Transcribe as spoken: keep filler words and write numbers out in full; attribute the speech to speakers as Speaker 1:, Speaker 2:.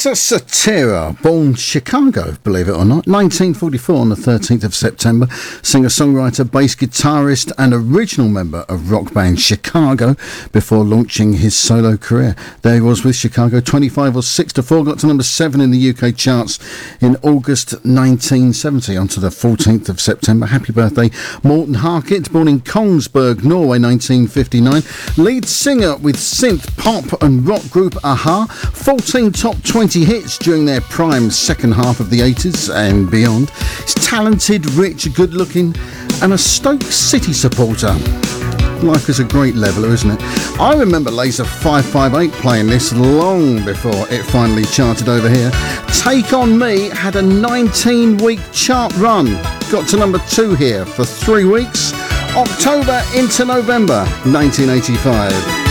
Speaker 1: Peter Cetera, born Chicago, believe it or not, nineteen forty-four on the thirteenth of September, singer-songwriter, bass guitarist and original member of rock band Chicago before launching his solo career. There he was with Chicago, twenty-five or six to four, got to number seven in the U K charts in August nineteen seventy, on to the fourteenth of September. Happy birthday, Morten Harket, born in Kongsberg, Norway, nineteen fifty-nine, lead singer with synth, pop and rock group a-ha, fourteen top twenty hits during their prime second half of the eighties and beyond. He's talented, rich, good looking and a Stoke City supporter. Life is a great leveller, isn't it? I remember Laser five five eight playing this long before it finally charted over here. Take On Me had a nineteen week chart run, got to number two here for three weeks, October into November nineteen eighty-five.